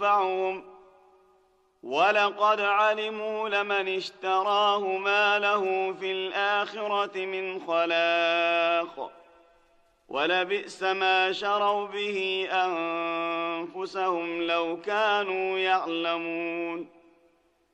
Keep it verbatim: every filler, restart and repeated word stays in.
ينفعهم ولقد علموا لمن اشتراه ما له في الآخرة من خلاق ولبئس ما شروا به أنفسهم لو كانوا يعلمون